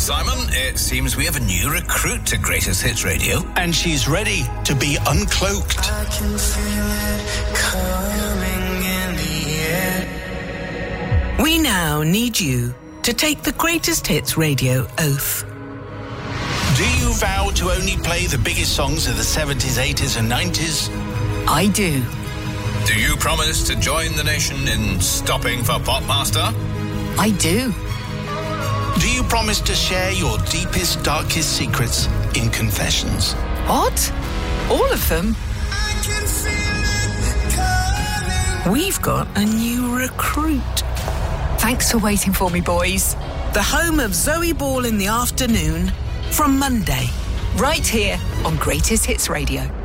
Simon. It seems we have a new recruit to Greatest Hits Radio. And she's ready to be uncloaked. I can feel it coming in the air. We now need you to take the Greatest Hits Radio oath. Do you vow to only play the biggest songs of the 70s, 80s and 90s? I do. Do you promise to join the nation in stopping for Popmaster? I do. Do you promise to share your deepest, darkest secrets in confessions? What? All of them? I can feel it coming. We've got a new recruit. Thanks for waiting for me, boys. The home of Zoe Ball in the afternoon from Monday. Right here on Greatest Hits Radio.